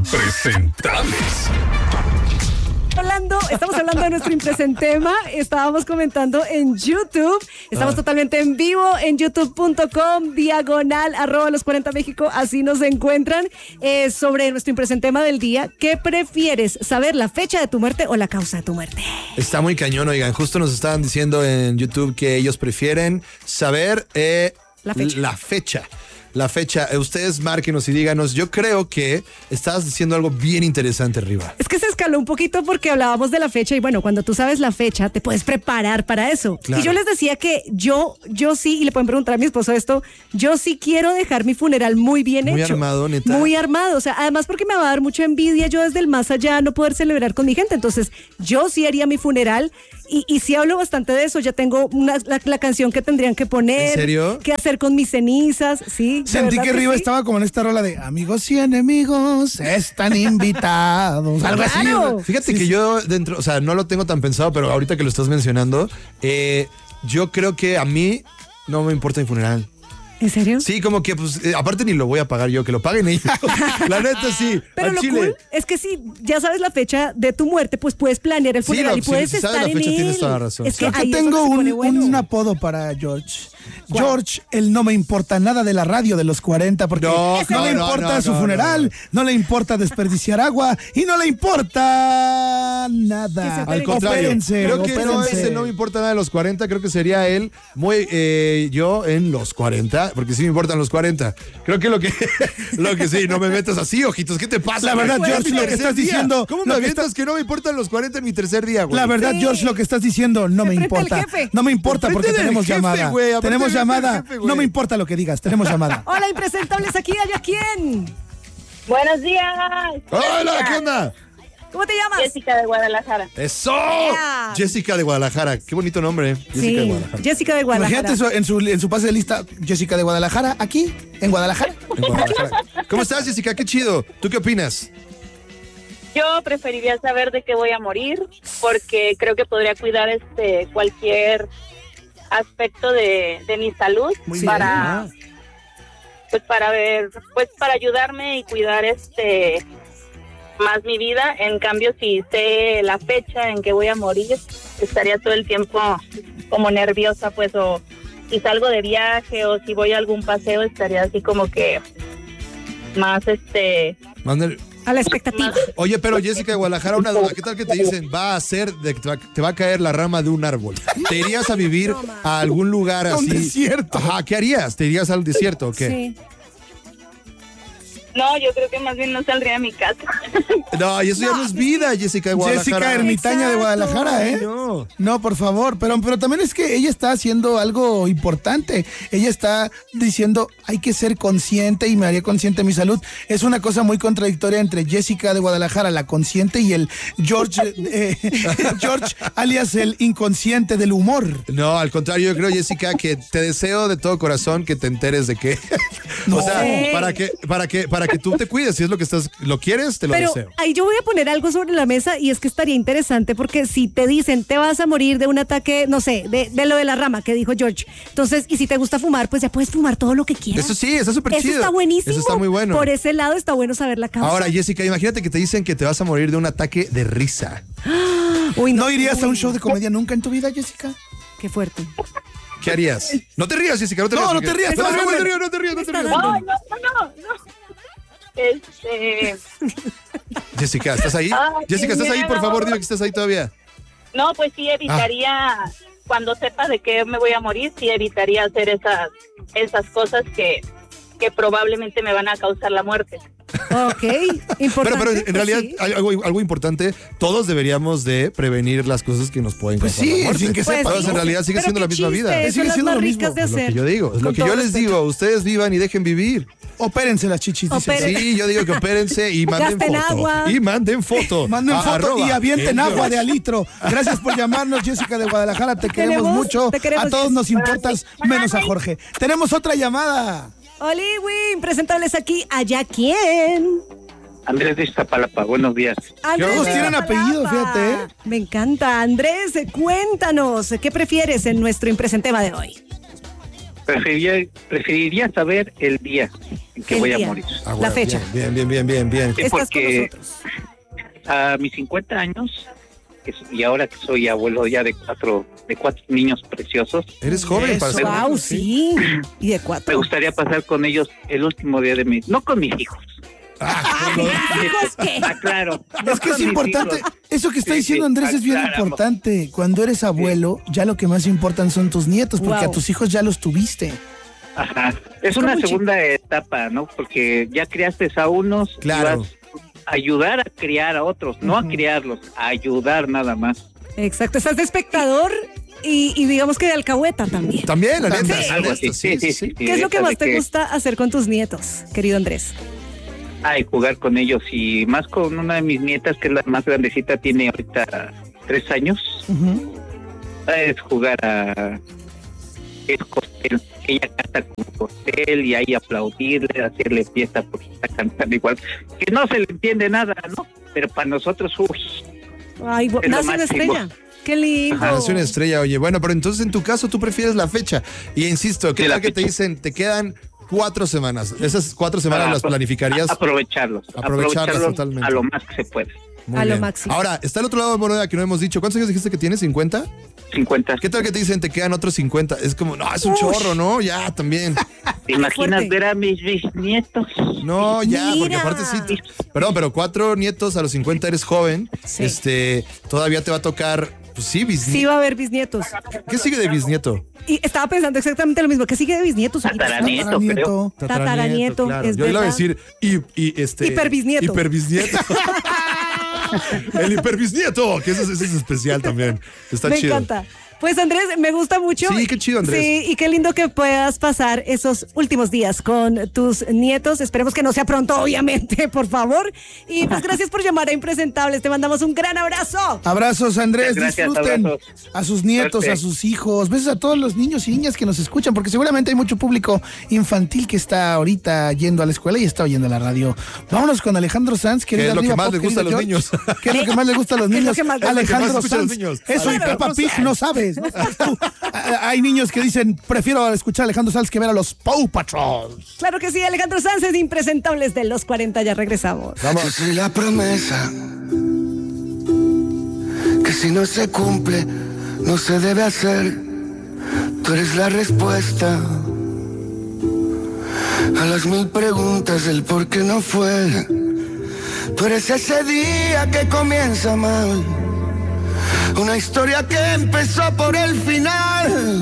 Impresentables. Estamos hablando de nuestro impresentema. Estábamos comentando en YouTube. Estamos totalmente en vivo en youtube.com/los40 México. Así nos encuentran sobre nuestro impresentema del día. ¿Qué prefieres? ¿Saber la fecha de tu muerte o la causa de tu muerte? Está muy cañón, oigan. Justo nos estaban diciendo en YouTube que ellos prefieren saber la fecha. Ustedes márquenos y díganos. Yo creo que estabas diciendo algo bien interesante, Riva. Es que se escaló un poquito porque hablábamos de la fecha y bueno, cuando tú sabes la fecha, te puedes preparar para eso. Claro. Y yo les decía que yo sí, y le pueden preguntar a mi esposo esto, yo sí quiero dejar mi funeral muy bien hecho. Muy armado, neta. Muy armado, o sea, además porque me va a dar mucha envidia yo desde el más allá no poder celebrar con mi gente. Entonces, yo sí haría mi funeral y sí hablo bastante de eso. Ya tengo la canción que tendrían que poner. ¿En serio? ¿Qué hacer con mis cenizas? Sí. Sentí que Riva estaba como en esta rola de amigos y enemigos están invitados. Algo así. Claro. Fíjate que yo dentro, o sea, no lo tengo tan pensado, pero ahorita que lo estás mencionando, yo creo que a mí no me importa mi funeral. ¿En serio? Sí, como que, pues, aparte ni lo voy a pagar yo, que lo paguen ellos. La neta, sí. Pero al lo Chile. cool es que si ya sabes la fecha de tu muerte, pues puedes planear el Sí, funeral no, y puedes si sabes estar la en fecha, él. tienes toda la razón. Es que Creo que ahí es tengo donde se pone bueno. un apodo para George. George, él no me importa nada de la radio de los 40 porque No, no le importa su funeral, no le importa desperdiciar agua y no le importa nada. Que se Al contrario, Opérense, creo que no, opérense. ese no me importa nada de los 40, creo que sería él muy yo en los 40, porque sí me importan los 40. Creo que lo que sí, no me metas así, ojitos, ¿qué te pasa? La verdad, güey? George, Es mi lo que tercer estás día. diciendo, ¿Cómo lo me que avientas que no me importan los 40 en mi tercer día, güey? La verdad, Sí. George, lo que estás diciendo no me Enfrente al importa. jefe. No me importa porque Enfrente del tenemos jefe, llamada. güey, aparte Tenemos enfrente del llamada. jefe, güey. No me importa lo que digas, tenemos llamada. Hola, impresentables, aquí, ¿allá quién? Buenos días. Hola, ¿qué onda? ¿Cómo te llamas? Jessica de Guadalajara. ¡Eso! Yeah. Jessica de Guadalajara. Qué bonito nombre. Jessica de Sí, Guadalajara. Jessica de Guadalajara. Imagínate en su pase de lista, Jessica de Guadalajara, aquí, en Guadalajara. En Guadalajara. ¿Cómo estás, Jessica? Qué chido. ¿Tú qué opinas? Yo preferiría saber de qué voy a morir porque creo que podría cuidar cualquier aspecto de mi salud Muy bien. para para ayudarme y cuidar más mi vida. En cambio, si sé la fecha en que voy a morir, estaría todo el tiempo como nerviosa, pues, o si salgo de viaje o si voy a algún paseo, estaría así como que más Mándale. A la expectativa. Oye, pero Jessica de Guadalajara, una duda. ¿Qué tal que te dicen, va a ser, te va a caer la rama de un árbol? ¿Te irías a vivir a algún lugar A un así? desierto. Ajá, ¿qué harías? ¿Te irías al desierto o qué? Sí. No, yo creo que más bien no saldría de mi casa. No, y eso ya no es vida, Jessica de Guadalajara. Jessica Ermitaña de Exacto. Guadalajara, ¿eh? No. No, por favor, pero también es que ella está haciendo algo importante. Ella está diciendo, hay que ser consciente y me haría consciente de mi salud. Es una cosa muy contradictoria entre Jessica de Guadalajara, la consciente, y el George, George alias el inconsciente del humor. No, al contrario, yo creo, Jessica, que te deseo de todo corazón que te enteres de que... No. O sea, Sí. para que tú te cuides, si es lo quieres, te lo Pero deseo. ahí yo voy a poner algo sobre la mesa y es que estaría interesante porque si te dicen te vas a morir de un ataque, no sé, de lo de la rama que dijo George. Entonces, y si te gusta fumar, pues ya puedes fumar todo lo que quieras. Eso sí, está súper Eso chido. está buenísimo. Eso está muy bueno. Por ese lado está bueno saber la causa. Ahora, Jessica, imagínate que te dicen que te vas a morir de un ataque de risa. Uy, ¿No irías a un show de comedia nunca en tu vida, Jessica? Qué fuerte. ¿Qué harías? No te rías, Jessica, no te No, rías. no te porque- rías, No, te no, vas a no te ver. rías, no te rías, no te rías. No. Jessica, ¿estás ahí? Ay, Jessica, ¿estás ahí? Por miedo. favor, dime que estás ahí todavía. No, pues sí evitaría, cuando sepa de qué me voy a morir, sí evitaría hacer esas cosas que probablemente me van a causar la muerte. Ok, importante. Pero en pues realidad, sí. algo importante, todos deberíamos de prevenir las cosas que nos pueden Pues causar la sí, muerte. sin que Pues sepas. Todos sí. en realidad sigue Pero siendo la qué misma vida. chiste, Sigue son las siendo más lo mismo, ricas de Es lo hacer. que yo digo, es lo Con que yo todo les respeto. digo. Ustedes vivan y dejen vivir. Opérense las chichis, dice. Operen- Sí, yo digo que opérense y manden Gasten foto. agua. Y manden foto. Manden foto Arroba y avienten el agua de George. a litro. Gracias por llamarnos, Jessica de Guadalajara. Te queremos Queremos, mucho. te queremos, A todos Jess. nos importas, menos a Jorge. Tenemos otra llamada. Oliwin, presentables aquí. ¿Allá quién? Andrés de Iztapalapa, buenos días. Andrés Todos de tienen Iztapalapa. apellido, fíjate, ¿eh? Me encanta. Andrés, cuéntanos, ¿qué prefieres en nuestro impresentema de hoy? Preferiría saber el día en que El voy día. a morir. La bueno, fecha. Bien. Sí, Estás con porque nosotros. a mis 50 años, y ahora que soy abuelo ya de cuatro niños preciosos, Eres joven para Eso. ser Wow, abuelo, sí. Y de me 4. gustaría pasar con ellos el último día de no con mis hijos. ¿Hijos qué? Ah, claro. Es que es importante, eso que está diciendo Andrés es bien importante. Cuando eres abuelo, ya lo que más importan son tus nietos, porque Wow. a tus hijos ya los tuviste. Ajá. Es como una un segunda etapa, ¿no? Porque ya criaste a unos Claro. y vas a ayudar a criar a otros, no a criarlos, a ayudar nada más. Exacto, estás de espectador y digamos que de alcahueta también. También, la neta. Sí. Algo así. Sí. ¿Qué es lo que Esa más de te que, gusta hacer con tus nietos, querido Andrés? ay, jugar con ellos y más con una de mis nietas que es la más grandecita, tiene ahorita 3 años. Es jugar a costel. Ella canta con costel y ahí aplaudirle, hacerle fiesta porque está cantando igual. Que no se le entiende nada, ¿no? Pero para nosotros, uy, Ay, Es lo nace una máximo. estrella. Qué lindo. Ah, nació una estrella, oye. Bueno, pero entonces en tu caso tú prefieres la fecha. Y insisto, ¿qué Sí, la tal que te fecha. dicen, te quedan 4 semanas? ¿Esas 4 semanas las planificarías? aprovecharlos totalmente. a lo más que se puede. Muy A lo bien. máximo. Ahora, está el otro lado de moneda que no hemos dicho. ¿Cuántos años dijiste que tienes? ¿50? 50. ¿Qué tal que te dicen te quedan otros 50? Es como, no, es un Ush. chorro, ¿no? Ya, también. ¿Te imaginas fuerte. ver a mis bisnietos? No, ya, porque Mira. aparte sí. Perdón, pero 4 nietos a los 50 eres joven. Sí. Todavía te va a tocar, pues sí, bisnieto. Sí va a haber bisnietos. ¿Qué sigue de bisnieto? Y estaba pensando exactamente lo mismo. ¿Qué sigue de bisnietos? Tataranieto, creo. Tataranieto, claro. es Yo le iba a verdad. decir Hiperbisnieto. Hiperbisnieto. El hiperbisnieto, que ese es especial también. Está Me chido. encanta. Pues Andrés, me gusta mucho. Sí, qué chido, Andrés. Sí, y qué lindo que puedas pasar esos últimos días con tus nietos. Esperemos que no sea pronto, obviamente, por favor. Y pues gracias por llamar a Impresentables. Te mandamos un gran abrazo. Abrazos, Andrés, Gracias, disfruten abrazos. a sus nietos, Suerte. a sus hijos, besos a todos los niños y niñas que nos escuchan, porque seguramente hay mucho público infantil que está ahorita yendo a la escuela y está oyendo la radio. Vámonos con Alejandro Sanz, ¿Qué querida es lo que Arriba más Pop, les gusta a los querido niños? George. ¿Qué es lo que más les gusta a los ¿Qué es lo niños? que más les- Alejandro Es lo que más escuchan Sanz. los niños. Eso y Alejandro Peppa Pig Sanz. no sabes, ¿no? Sabes tú. Hay niños que dicen, prefiero escuchar a Alejandro Sanz que ver a los Paw Patrol. Claro que sí, Alejandro Sanz es de Impresentables de los 40. Ya regresamos. Yo soy la promesa que si no se cumple, no se debe hacer. Tú eres la respuesta a las 1000 preguntas del por qué no fue. Tú eres ese día que comienza mal, una historia que empezó por el final.